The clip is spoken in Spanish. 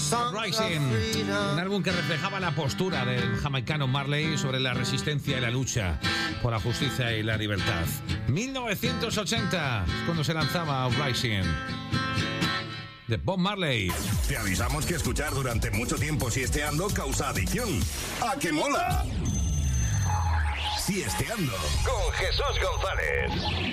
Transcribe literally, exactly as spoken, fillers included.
Rising, un álbum que reflejaba la postura del jamaicano Marley sobre la resistencia y la lucha por la justicia y la libertad. mil novecientos ochenta es cuando se lanzaba Rising de Bob Marley. Te avisamos que escuchar durante mucho tiempo siesteando causa adicción. ¡A que mola! Siesteando con Jesús González.